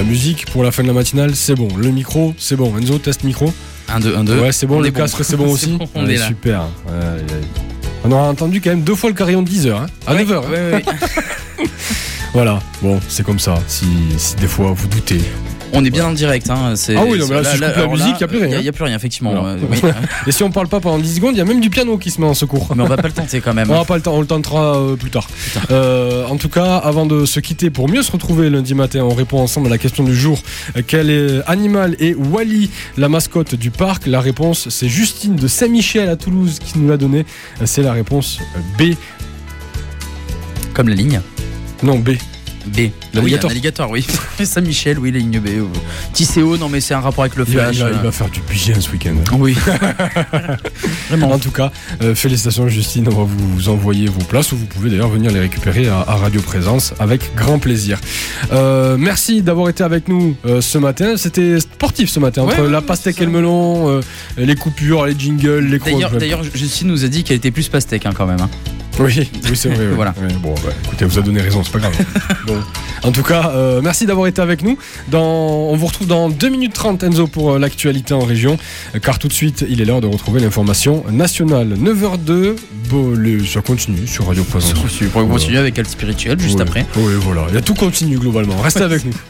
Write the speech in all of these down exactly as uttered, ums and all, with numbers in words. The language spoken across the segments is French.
la musique pour la fin de la matinale, c'est bon. Le micro, c'est bon. Enzo, test micro. un, deux, un, deux. Ouais, c'est bon. On le est casque, bon. c'est bon aussi. C'est bon, on ouais, est là. Super. Ouais, ouais, ouais. On aura entendu quand même deux fois le carillon de dix heures. Hein, à Ouais, neuf heures. Ouais, ouais, ouais. Voilà. Bon, c'est comme ça. Si, si des fois vous doutez. On est bien en direct. Hein. C'est, Ah oui, non, mais là, si je coupe la alors musique, il n'y a plus rien. Il n'y a plus rien, effectivement. Non. Euh, oui. Et si on parle pas pendant dix secondes, il y a même du piano qui se met en secours. Mais on va pas le tenter quand même. On va pas le temps, on le tentera euh, plus tard. Euh, en tout cas, avant de se quitter, pour mieux se retrouver lundi matin, on répond ensemble à la question du jour. Quel est, animal est Wally, la mascotte du parc? La réponse, c'est Justine de Saint-Michel à Toulouse qui nous l'a donné. C'est la réponse B. Comme la ligne. Non, B. B. Oui, L'alligator. un alligator, oui. Saint-Michel, oui, la ligne B. Tisséo, non, mais c'est un rapport avec le Il va, flash. il va- il va faire du bien ce week-end. Oui. En tout cas, euh, félicitations Justine, on va vous envoyer vos places ou vous pouvez d'ailleurs venir les récupérer à, à Radio Présence avec grand plaisir. Euh, merci d'avoir été avec nous euh, ce matin. C'était sportif ce matin, entre Ouais, la ouais, pastèque c'est et le ça. melon, euh, les coupures, les jingles, les crocs. D'ailleurs, d'ailleurs, Justine nous a dit qu'elle était plus pastèque hein, quand même. Hein. Oui, oui c'est vrai. ouais. Voilà. Ouais, bon, bah, écoutez, vous a donné raison, c'est pas grave. Bon. En tout cas, euh, merci d'avoir été avec nous. Dans... On vous retrouve dans deux minutes trente, Enzo, pour euh, l'actualité en région. Euh, car tout de suite, il est l'heure de retrouver l'information nationale. neuf heures deux, bon, les... ça continue sur Radio Présence. On pourrait continuer avec elle spirituelle juste Oui. après. Oui, voilà. Il y a tout continue globalement. Restez avec nous.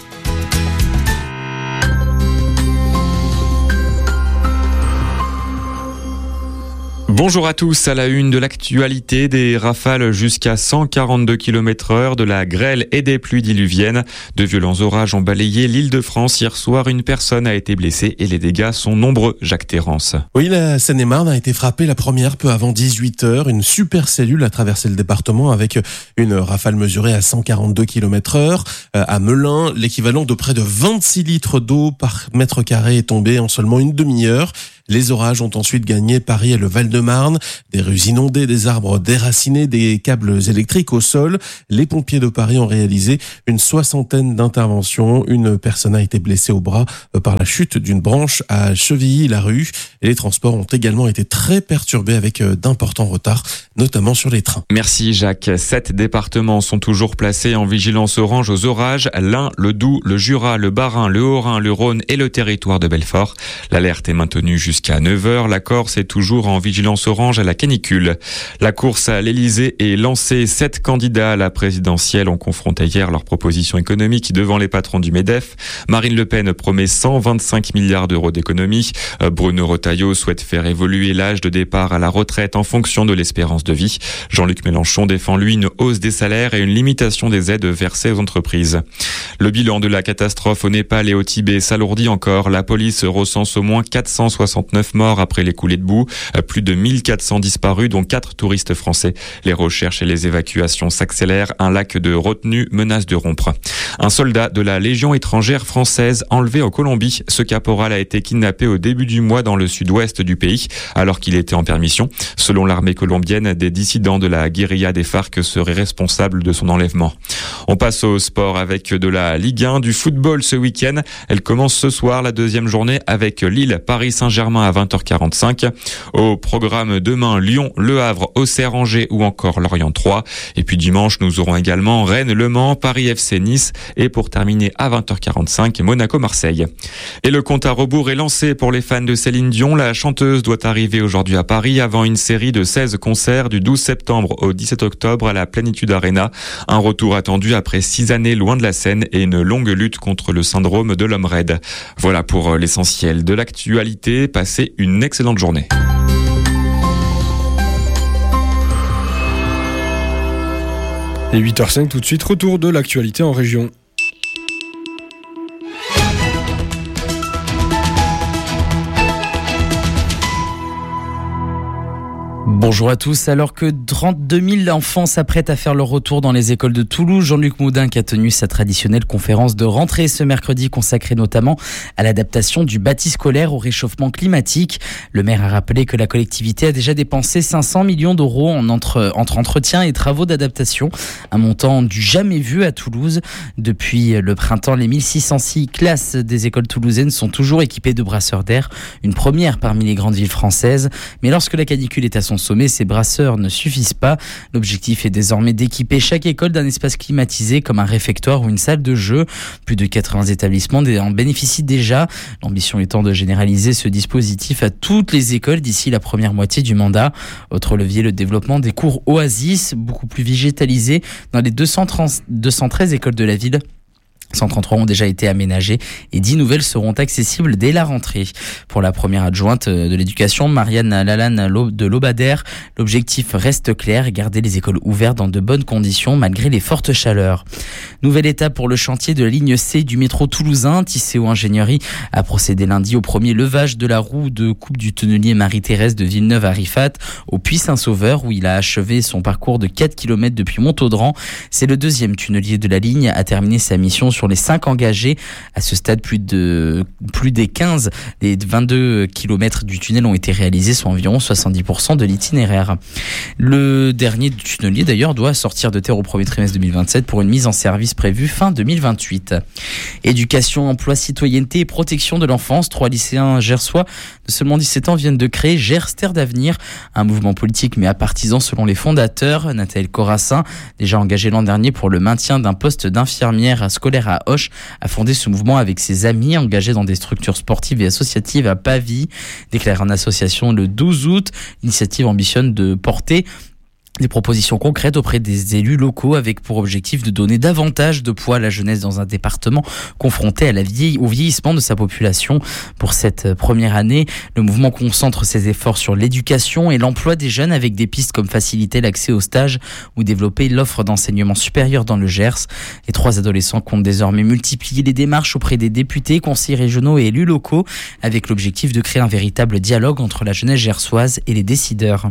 Bonjour à tous, à la une de l'actualité, des rafales jusqu'à cent quarante-deux kilomètres heure, de la grêle et des pluies diluviennes. De violents orages ont balayé l'Île-de-France hier soir. Une personne a été blessée et les dégâts sont nombreux. Jacques Terrance. Oui, la Seine-et-Marne a été frappée la première peu avant dix-huit heures. Une super cellule a traversé le département avec une rafale mesurée à cent quarante-deux kilomètres heure. À Melun, l'équivalent de près de vingt-six litres d'eau par mètre carré est tombé en seulement une demi-heure. Les orages ont ensuite gagné Paris et le Val-de-Marne. Des rues inondées, des arbres déracinés, des câbles électriques au sol. Les pompiers de Paris ont réalisé une soixantaine d'interventions. Une personne a été blessée au bras par la chute d'une branche à Chevilly-la-Rue. Et les transports ont également été très perturbés avec d'importants retards, notamment sur les trains. Merci Jacques. Sept départements sont toujours placés en vigilance orange aux orages. L'Ain, le Doubs, le Jura, le Bas-Rhin, le Haut-Rhin, le Rhône et le territoire de Belfort. L'alerte est maintenue jusqu'à neuf heures. La Corse est toujours en vigilance orange à la canicule. La course à l'Elysée est lancée. Sept candidats à la présidentielle ont confronté hier leurs propositions économiques devant les patrons du MEDEF. Marine Le Pen promet cent vingt-cinq milliards d'euros d'économies. Bruno Retailleau souhaite faire évoluer l'âge de départ à la retraite en fonction de l'espérance de vie. Jean-Luc Mélenchon défend lui une hausse des salaires et une limitation des aides versées aux entreprises. Le bilan de la catastrophe au Népal et au Tibet s'alourdit encore. La police recense au moins quatre cent soixante-neuf morts après les coulées de boue. Plus de mille quatre cents disparus, dont quatre touristes français. Les recherches et les évacuations s'accélèrent. Un lac de retenue menace de rompre. Un soldat de la Légion étrangère française enlevé en Colombie. Ce caporal a été kidnappé au début du mois dans le sud-ouest du pays, alors qu'il était en permission. Selon l'armée colombienne, des dissidents de la guérilla des FARC seraient responsables de son enlèvement. On passe au sport avec de la Ligue un, du football ce week-end. Elle commence ce soir, la deuxième journée, avec Lille, Paris Saint-Germain à vingt heures quarante-cinq. Au programme demain, Lyon, Le Havre, Auxerre, Angers ou encore Lorient trois. Et puis dimanche, nous aurons également Rennes, Le Mans, Paris F C, Nice. Et pour terminer à vingt heures quarante-cinq, Monaco-Marseille. Et le compte à rebours est lancé pour les fans de Céline Dion. La chanteuse doit arriver aujourd'hui à Paris avant une série de seize concerts du douze septembre au dix-sept octobre à la Plénitude Arena. Un retour attendu après six années loin de la scène et une longue lutte contre le syndrome de l'homme raide. Voilà pour l'essentiel de l'actualité. Passez une excellente journée. Et huit heures cinq tout de suite, retour de l'actualité en région. Bonjour à tous. Alors que trente-deux mille enfants s'apprêtent à faire leur retour dans les écoles de Toulouse, Jean-Luc Moudinque a tenu sa traditionnelle conférence de rentrée ce mercredi, consacrée notamment à l'adaptation du bâti scolaire au réchauffement climatique. Le maire a rappelé que la collectivité a déjà dépensé cinq cents millions d'euros en entre, entre entretien et travaux d'adaptation, un montant du jamais vu à Toulouse. Depuis le printemps, les mille six cent six classes des écoles toulousaines sont toujours équipées de brasseurs d'air, une première parmi les grandes villes françaises. Mais lorsque la canicule est à son consommer, ces brasseurs ne suffisent pas. L'objectif est désormais d'équiper chaque école d'un espace climatisé comme un réfectoire ou une salle de jeu. Plus de quatre-vingts établissements en bénéficient déjà. L'ambition étant de généraliser ce dispositif à toutes les écoles d'ici la première moitié du mandat. Autre levier, le développement des cours Oasis, beaucoup plus végétalisés dans les deux cent treize écoles de la ville. cent trente-trois ont déjà été aménagées et dix nouvelles seront accessibles dès la rentrée. Pour la première adjointe de l'éducation, Marianne Lalanne de Lobadère, l'objectif reste clair, garder les écoles ouvertes dans de bonnes conditions malgré les fortes chaleurs. Nouvelle étape pour le chantier de la ligne C du métro toulousain. Tisséo Ingénierie a procédé lundi au premier levage de la roue de coupe du tunnelier Marie-Thérèse de Villeneuve à Rifat au Puy-Saint-Sauveur où il a achevé son parcours de quatre kilomètres depuis Montaudran. C'est le deuxième tunnelier de la ligne à terminer sa mission sur Sur les cinq engagés. À ce stade, plus de plus des quinze des vingt-deux kilomètres du tunnel ont été réalisés, soit environ soixante-dix pour cent de l'itinéraire. Le dernier tunnelier d'ailleurs doit sortir de terre au premier trimestre deux mille vingt-sept pour une mise en service prévue fin deux mille vingt-huit. Éducation, emploi, citoyenneté et protection de l'enfance. Trois lycéens gersois de seulement dix-sept ans viennent de créer Gers Terre d'avenir, un mouvement politique mais à partisans selon les fondateurs. Nathalie Corassin, déjà engagée l'an dernier pour le maintien d'un poste d'infirmière scolaire à Auch, a fondé ce mouvement avec ses amis engagés dans des structures sportives et associatives à Pavie. Déclaré en association le douze août, l'initiative ambitionne de porter des propositions concrètes auprès des élus locaux avec pour objectif de donner davantage de poids à la jeunesse dans un département confronté à la vieille, au vieillissement de sa population. Pour cette première année, le mouvement concentre ses efforts sur l'éducation et l'emploi des jeunes avec des pistes comme faciliter l'accès aux stages ou développer l'offre d'enseignement supérieur dans le Gers. Les trois adolescents comptent désormais multiplier les démarches auprès des députés, conseillers régionaux et élus locaux avec l'objectif de créer un véritable dialogue entre la jeunesse gersoise et les décideurs.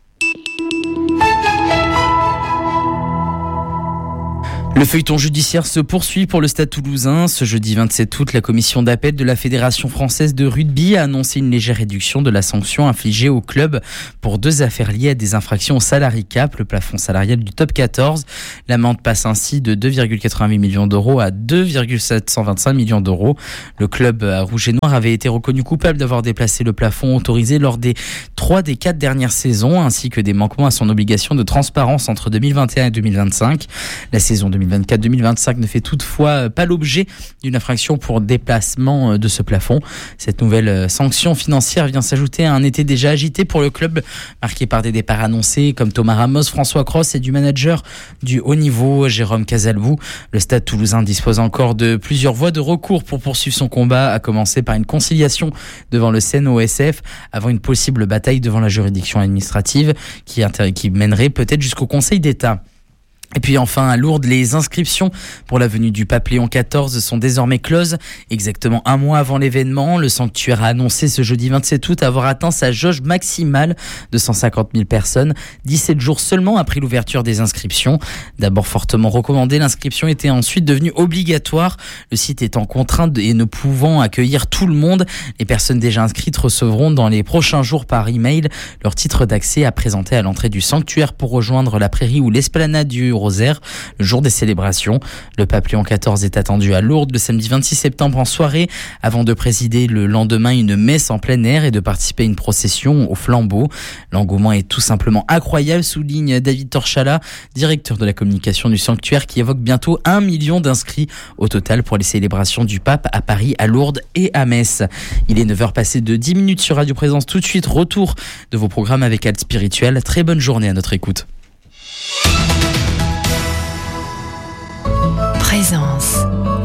Le feuilleton judiciaire se poursuit pour le Stade toulousain. Ce jeudi vingt-sept août, la commission d'appel de la Fédération française de rugby a annoncé une légère réduction de la sanction infligée au club pour deux affaires liées à des infractions au salary cap, le plafond salarial du top quatorze. L'amende passe ainsi de deux virgule quatre-vingt-huit millions d'euros à deux virgule sept cent vingt-cinq millions d'euros. Le club rouge et noir avait été reconnu coupable d'avoir déplacé le plafond autorisé lors des trois des quatre dernières saisons, ainsi que des manquements à son obligation de transparence entre deux mille vingt et un et deux mille vingt-cinq. La saison deux mille vingt-quatre deux mille vingt-cinq ne fait toutefois pas l'objet d'une infraction pour déplacement de ce plafond. Cette nouvelle sanction financière vient s'ajouter à un été déjà agité pour le club, marqué par des départs annoncés comme Thomas Ramos, François Cross et du manager du haut niveau, Jérôme Casalbou. Le Stade toulousain dispose encore de plusieurs voies de recours pour poursuivre son combat, à commencer par une conciliation devant le C N O S F avant une possible bataille devant la juridiction administrative qui, qui mènerait peut-être jusqu'au Conseil d'État. Et puis enfin, à Lourdes, les inscriptions pour la venue du pape Léon quatorze sont désormais closes. Exactement un mois avant l'événement, le sanctuaire a annoncé ce jeudi vingt-sept août avoir atteint sa jauge maximale de cent cinquante mille personnes, dix-sept jours seulement après l'ouverture des inscriptions. D'abord fortement recommandée, l'inscription était ensuite devenue obligatoire. Le site étant contraint et ne pouvant accueillir tout le monde, les personnes déjà inscrites recevront dans les prochains jours par email leur titre d'accès à présenter à l'entrée du sanctuaire pour rejoindre la prairie ou l'esplanade du Rosaire le jour des célébrations. Le pape Léon quatorze est attendu à Lourdes le samedi vingt-six septembre en soirée avant de présider le lendemain une messe en plein air et de participer à une procession au flambeau. L'engouement est tout simplement incroyable, souligne David Torchala, directeur de la communication du sanctuaire, qui évoque bientôt un million d'inscrits au total pour les célébrations du pape à Paris, à Lourdes et à Metz. Il est neuf heures passées de dix minutes sur Radio Présence. Tout de suite, retour de vos programmes avec Halte Spirituelle. Très bonne journée à notre écoute. Présence.